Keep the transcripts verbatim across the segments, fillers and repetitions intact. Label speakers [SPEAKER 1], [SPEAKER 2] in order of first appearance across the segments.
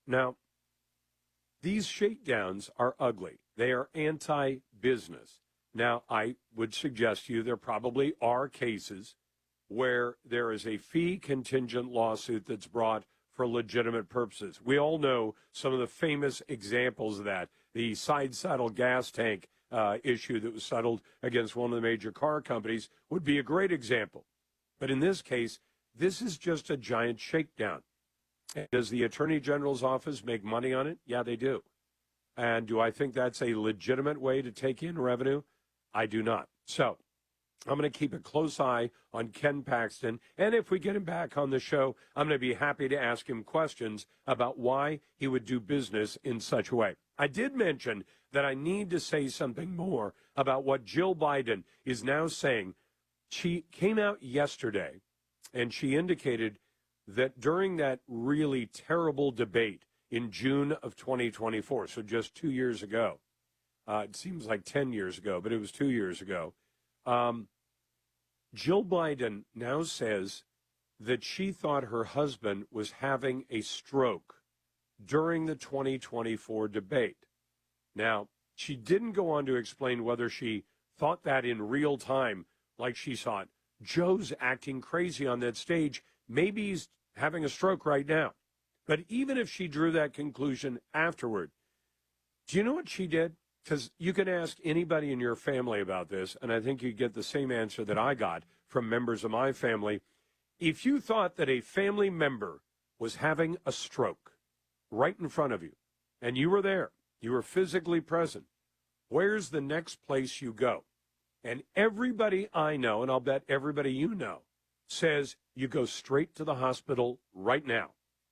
[SPEAKER 1] Now, these shakedowns are ugly. They are anti-business. Now, I would suggest to you there probably are cases where there is a fee contingent lawsuit that's brought for legitimate purposes. We all know some of the famous examples of that. The side saddle gas tank uh, issue that was settled against one of the major car companies would be a great example. But in this case, this is just a giant shakedown. Does the Attorney General's office make money on it? Yeah, they do. And do I think that's a legitimate way to take in revenue? I do not. So I'm going to keep a close eye on Ken Paxton. And if we get him back on the show, I'm going to be happy to ask him questions about why he would do business in such a way. I did mention that I need to say something more about what Jill Biden is now saying. She came out yesterday and she indicated that during that really terrible debate in June of twenty twenty-four, so just two years ago, uh, it seems like ten years ago, but it was two years ago, um, Jill Biden now says that she thought her husband was having a stroke during the twenty twenty-four debate. Now, she didn't go on to explain whether she thought that in real time, like she thought, Joe's acting crazy on that stage. Maybe he's having a stroke right now. But even if she drew that conclusion afterward, do you know what she did? Because you can ask anybody in your family about this, and I think you get the same answer that I got from members of my family. If you thought that a family member was having a stroke right in front of you, and you were there, you were physically present, where's the next place you go? And everybody I know, and I'll bet everybody you know, says you go straight to the hospital right now.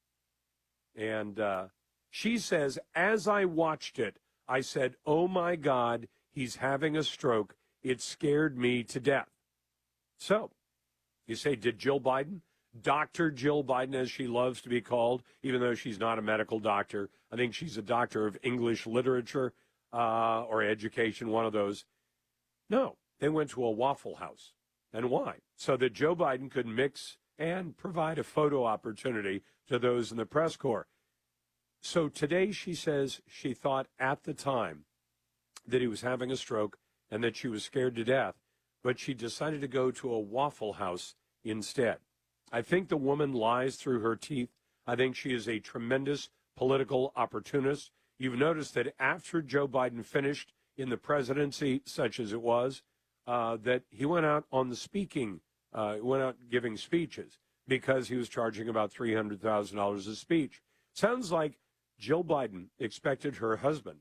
[SPEAKER 1] And uh, she says, as I watched it, I said, oh, my God, he's having a stroke. It scared me to death. So you say, did Jill Biden, Doctor Jill Biden, as she loves to be called, even though she's not a medical doctor, I think she's a doctor of English literature uh, or education, one of those. No, they went to a Waffle House. And why? So that Joe Biden could mix and provide a photo opportunity to those in the press corps. So today she says she thought at the time that he was having a stroke and that she was scared to death, but she decided to go to a Waffle House instead. I think the woman lies through her teeth. I think she is a tremendous political opportunist. You've noticed that after Joe Biden finished in the presidency, such as it was, uh, that he went out on the speaking, uh, went out giving speeches because he was charging about three hundred thousand dollars a speech. Sounds like Jill Biden expected her husband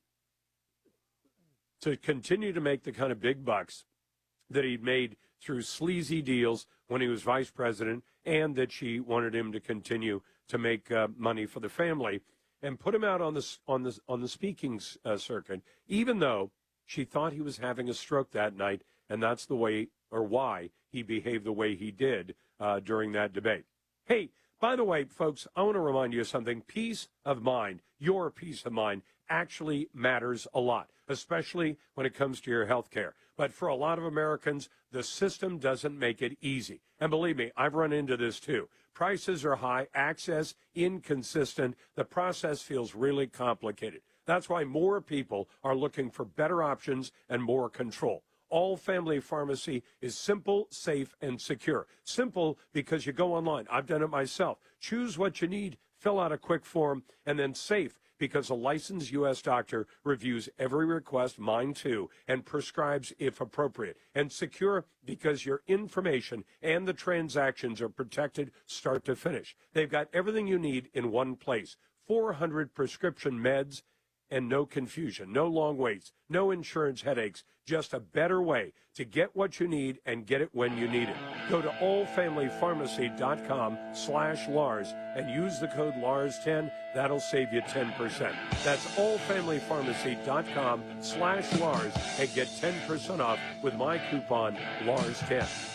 [SPEAKER 1] to continue to make the kind of big bucks that he'd made through sleazy deals when he was vice president, and that she wanted him to continue to make uh, money for the family, and put him out on the on the on the speaking uh, circuit, even though she thought he was having a stroke that night, and that's the way or why he behaved the way he did uh, during that debate. Hey, by the way, folks, I want to remind you of something. Peace of mind, your peace of mind, actually matters a lot, especially when it comes to your health care. But for a lot of Americans, the system doesn't make it easy. And believe me, I've run into this too. Prices are high, access inconsistent. The process feels really complicated. That's why more people are looking for better options and more control. All Family Pharmacy is simple, safe, and secure. Simple because you go online. I've done it myself. Choose what you need, fill out a quick form, and then safe because a licensed U S doctor reviews every request, mine too, and prescribes if appropriate. And secure because your information and the transactions are protected start to finish. They've got everything you need in one place. four hundred prescription meds, and no confusion, no long waits, no insurance headaches, just a better way to get what you need and get it when you need it. Go to allfamilypharmacy.com slash Lars and use the code Lars ten. That'll save you ten percent. That's allfamilypharmacy.com slash Lars and get ten percent off with my coupon Lars ten.